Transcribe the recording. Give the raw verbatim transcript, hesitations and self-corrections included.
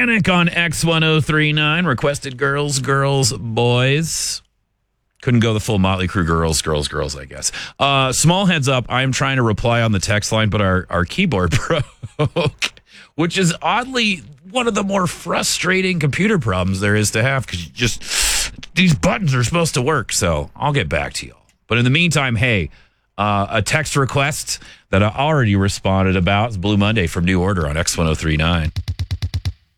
Panic on X ten thirty-nine. Requested girls, girls, boys. Couldn't go the full Motley Crue girls, girls, girls, I guess. Uh, small heads up, I'm trying to reply on the text line, but our, our keyboard broke, which is oddly one of the more frustrating computer problems there is to have, because you just, these buttons are supposed to work, so I'll get back to you all. But in the meantime, hey, uh, a text request that I already responded about is Blue Monday from New Order on X ten thirty-nine.